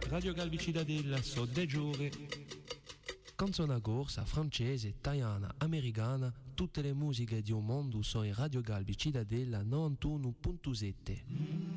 Radio Galbi Cittadella, so de giure. Canzone corsa, francese, italiana, americana, tutte le musiche di un mondo sono in Radio Galbi Cittadella 91.7.